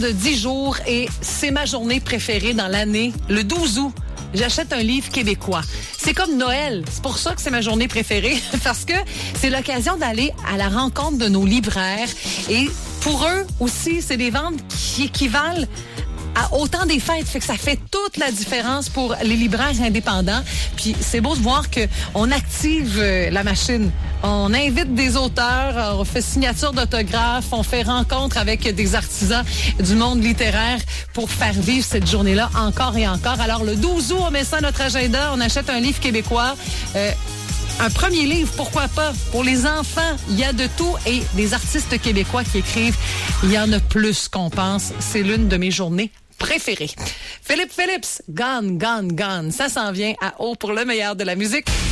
de 10 jours et c'est ma journée préférée dans l'année, le 12 août. J'achète un livre québécois. C'est comme Noël. C'est pour ça que c'est ma journée préférée, parce que c'est l'occasion d'aller à la rencontre de nos libraires. Et pour eux aussi, c'est des ventes qui équivalent à autant des fêtes. Fait que ça fait toute la différence pour les libraires indépendants. Puis c'est beau de voir qu'on active la machine. On invite des auteurs, on fait signature d'autographes, on fait rencontre avec des artisans du monde littéraire pour faire vivre cette journée-là encore et encore. Alors le 12 août, on met ça à notre agenda, on achète un livre québécois. Un premier livre, pourquoi pas? Pour les enfants, il y a de tout et des artistes québécois qui écrivent. Il y en a plus qu'on pense. C'est l'une de mes journées préférées. Philippe Phillips, Gone, Gone, Gone. Ça s'en vient à haut pour le meilleur de la musique.